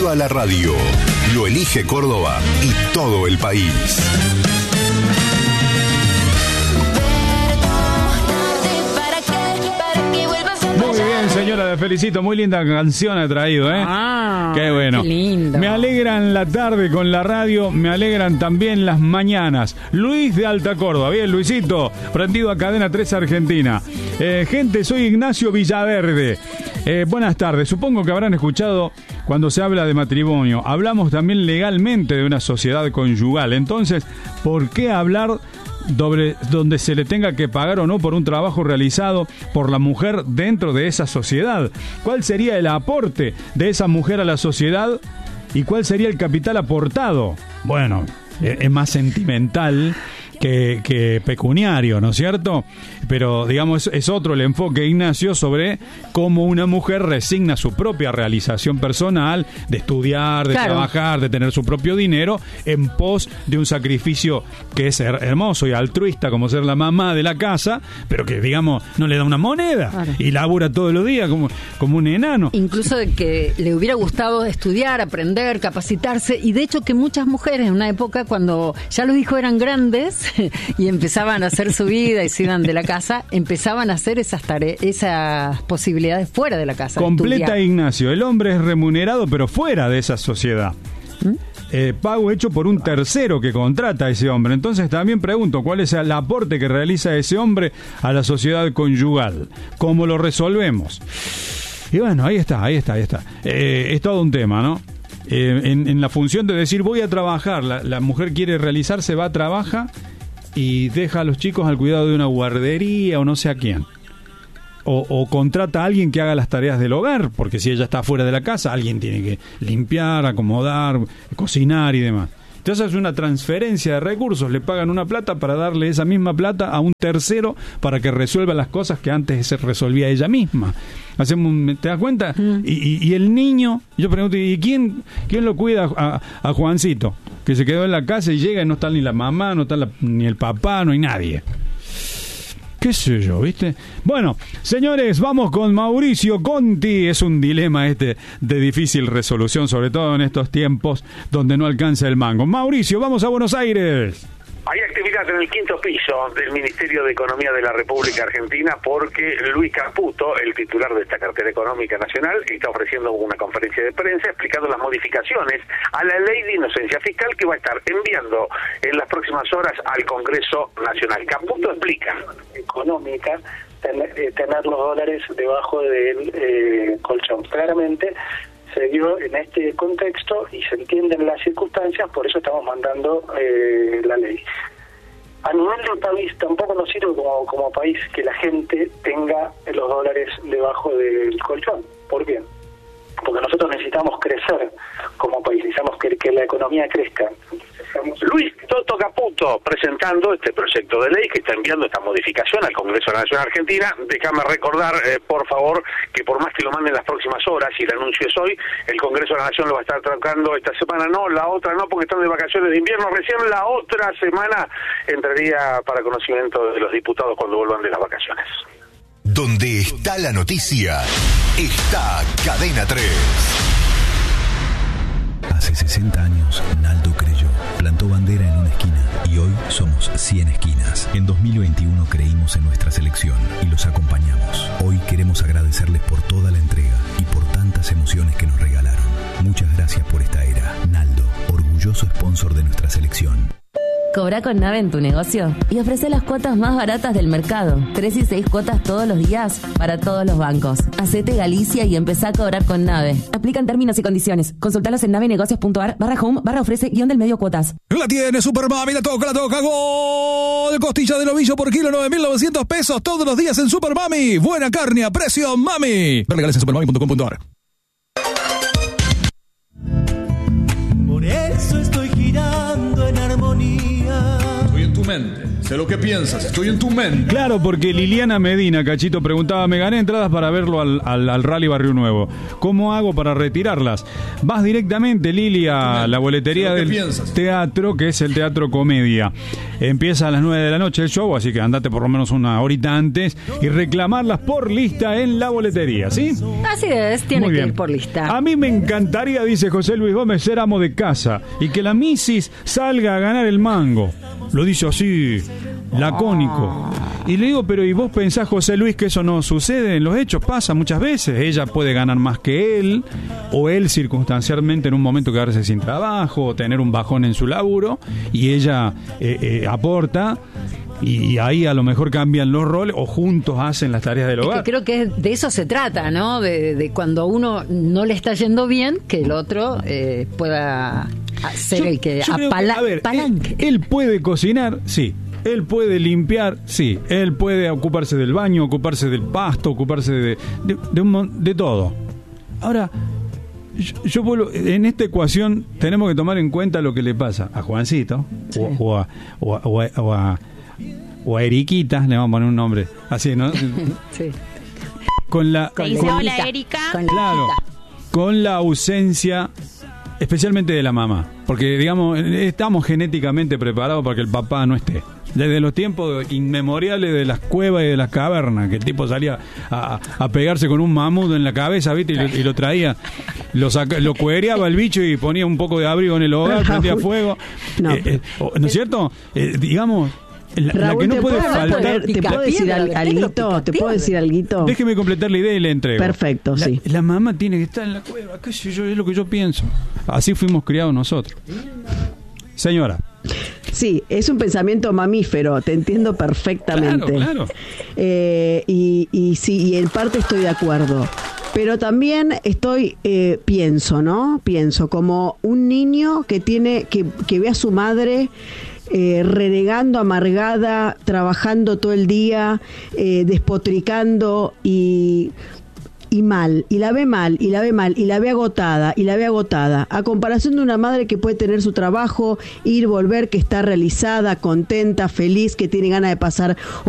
toda la radio. Lo elige Córdoba y todo el país. Muy bien, señora, te felicito. Muy linda canción ha traído, ¿eh? Qué bueno. Qué lindo. Me alegran la tarde con la radio, me alegran también las mañanas. Luis de Alta Córdoba. Bien, Luisito, prendido a Cadena 3 Argentina. Gente, soy Ignacio Villaverde. Buenas tardes. Supongo que habrán escuchado cuando se habla de matrimonio. Hablamos también legalmente de una sociedad conyugal. Entonces, ¿por qué hablar donde se le tenga que pagar o no por un trabajo realizado por la mujer dentro de esa sociedad? ¿Cuál sería el aporte de esa mujer a la sociedad y cuál sería el capital aportado? Bueno, es más sentimental que pecuniario, ¿no es cierto? Pero, digamos, es otro el enfoque, Ignacio, sobre cómo una mujer resigna su propia realización personal, de estudiar, de trabajar, de tener su propio dinero, en pos de un sacrificio que es hermoso y altruista, como ser la mamá de la casa, pero que, digamos, no le da una moneda y labura todos los días como un enano. Incluso de que le hubiera gustado estudiar, aprender, capacitarse, y de hecho que muchas mujeres en una época cuando ya los hijos eran grandes y empezaban a hacer su vida y se iban de la casa, empezaban a hacer esas tareas, esas posibilidades fuera de la casa. Completa, estudiar. Ignacio, el hombre es remunerado pero fuera de esa sociedad. Pago hecho por un tercero que contrata a ese hombre. Entonces también pregunto, ¿cuál es el aporte que realiza ese hombre a la sociedad conyugal? ¿Cómo lo resolvemos? Y bueno, ahí está. Es todo un tema, ¿no? En la función de decir voy a trabajar, la mujer quiere realizarse, va a trabajar y deja a los chicos al cuidado de una guardería o no sé a quién. O contrata a alguien que haga las tareas del hogar, porque si ella está fuera de la casa, alguien tiene que limpiar, acomodar, cocinar y demás. Entonces es una transferencia de recursos, le pagan una plata para darle esa misma plata a un tercero para que resuelva las cosas que antes se resolvía ella misma. ¿Te das cuenta? Y el niño, yo pregunto, ¿y quién lo cuida a Juancito? Que se quedó en la casa y llega y no está ni la mamá, no está ni el papá, no hay nadie. ¿Qué sé yo, viste? Bueno, señores, vamos con Mauricio Conti. Es un dilema de difícil resolución, sobre todo en estos tiempos donde no alcanza el mango. Mauricio, vamos a Buenos Aires. Hay actividad en el quinto piso del Ministerio de Economía de la República Argentina porque Luis Caputo, el titular de esta cartera económica nacional, está ofreciendo una conferencia de prensa explicando las modificaciones a la ley de inocencia fiscal que va a estar enviando en las próximas horas al Congreso Nacional. Caputo explica. Económica, tener los dólares debajo del colchón. Claramente se dio en este contexto y se entienden las circunstancias, por eso estamos mandando la ley. A nivel del país tampoco nos sirve como país que la gente tenga los dólares debajo del colchón. ¿Por qué? Porque nosotros necesitamos crecer como país, necesitamos que la economía crezca. Luis Toto Caputo presentando este proyecto de ley que está enviando esta modificación al Congreso de la Nación Argentina. Déjame recordar, por favor, que por más que lo manden las próximas horas, y el anuncio es hoy, el Congreso de la Nación lo va a estar tratando esta semana, no, la otra no, porque están de vacaciones de invierno, recién la otra semana entraría para conocimiento de los diputados cuando vuelvan de las vacaciones. Donde está la noticia, está Cadena 3. Hace 60 años, Naldo creyó, plantó bandera en una esquina y hoy somos 100 esquinas. En 2021 creímos en nuestra selección y los acompañamos. Hoy queremos agradecerles por toda la entrega y por tantas emociones que nos regalaron. Muchas gracias por esta era. Naldo, orgulloso sponsor de nuestra selección. Cobra con Nave en tu negocio y ofrece las cuotas más baratas del mercado. 3 y 6 cuotas todos los días para todos los bancos. Hacete Galicia y empezá a cobrar con Nave. Aplican términos y condiciones. Consultalos en navenegocios.ar/home/ofrece-del-medio cuotas. La tiene Super Mami, la toca, gol. Costilla de novillo por kilo, 9.900 pesos todos los días en Super Mami. Buena carne a precio Mami. Ver legales en supermami.com.ar. Por eso estoy girando en armonía. Estoy en tu mente. mente. Sé lo que piensas, estoy en tu mente. Claro, porque Liliana Medina, Cachito, preguntaba, me gané entradas para verlo al Rally Barrio Nuevo. ¿Cómo hago para retirarlas? Vas directamente, Lili, a la boletería del teatro, que es el Teatro Comedia. Empieza a las 9 de la noche el show, así que andate por lo menos una horita antes y reclamarlas por lista en la boletería, ¿sí? Así es, tiene que ir por lista. A mí me encantaría, dice José Luis Gómez, ser amo de casa y que la Misis salga a ganar el mango. Lo dice así, lacónico. Y le digo, pero ¿y vos pensás, José Luis, que eso no sucede en los hechos? Pasa muchas veces. Ella puede ganar más que él, o él circunstancialmente en un momento quedarse sin trabajo, o tener un bajón en su laburo, y ella aporta. Y ahí a lo mejor cambian los roles o juntos hacen las tareas del hogar. Es que creo que de eso se trata, ¿no? De cuando uno no le está yendo bien, que el otro pueda ser el que apalanque. Él puede cocinar, sí. Él puede limpiar, sí. Él puede ocuparse del baño, ocuparse del pasto, ocuparse de todo. Ahora, yo vuelvo, en esta ecuación tenemos que tomar en cuenta lo que le pasa a Juancito, sí, o a Eriquita, le vamos a poner un nombre así, ¿no? Sí. Con la Erika. Con la ausencia especialmente de la mamá, porque digamos estamos genéticamente preparados para que el papá no esté. Desde los tiempos inmemoriales de las cuevas y de las cavernas, que el tipo salía a pegarse con un mamut en la cabeza, ¿viste? Y lo traía, lo cuereaba el bicho y ponía un poco de abrigo en el hogar, prendía fuego. ¿No es cierto? Digamos, la que no puede faltar. ¿Te puedo decir alguito? ¿Te puedo decir alguito? Déjeme completar la idea y le entrego. Perfecto, sí. La mamá tiene que estar en la cueva, qué sé yo, es lo que yo pienso. Así fuimos criados nosotros. Señora. Sí, es un pensamiento mamífero, te entiendo perfectamente. Claro. Y sí, y en parte estoy de acuerdo. Pero también pienso como un niño que ve a su madre renegando, amargada, trabajando todo el día, despotricando y mal, y la ve mal, y la ve agotada, a comparación de una madre que puede tener su trabajo, ir, volver, que está realizada, contenta, feliz, que tiene ganas de pasar